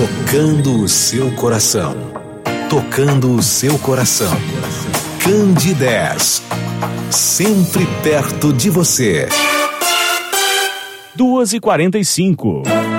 Tocando o seu coração. Tocando o seu coração. Candidez. Sempre perto de você. 2h45.